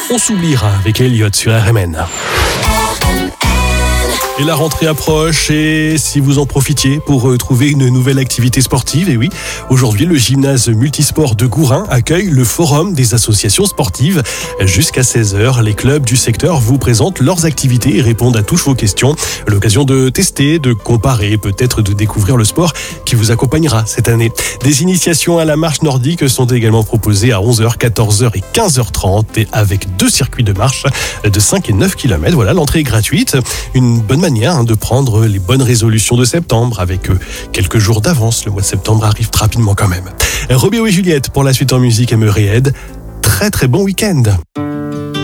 On s'oubliera avec Elliott sur RMN. Et la rentrée approche, et si vous en profitiez pour trouver une nouvelle activité sportive, et oui, aujourd'hui le gymnase multisport de Gourin accueille le forum des associations sportives. Jusqu'à 16h, les clubs du secteur vous présentent leurs activités et répondent à toutes vos questions. L'occasion de tester, de comparer, peut-être de découvrir le sport qui vous accompagnera cette année. Des initiations à la marche nordique sont également proposées à 11h, 14h et 15h30 et avec 2 circuits de marche de 5 et 9 km. Voilà, l'entrée est gratuite. Une bonne manière de prendre les bonnes résolutions de septembre avec quelques jours d'avance. Le mois de septembre arrive rapidement quand même. Roméo et Juliette pour la suite en musique et me réaide. Très très bon week-end.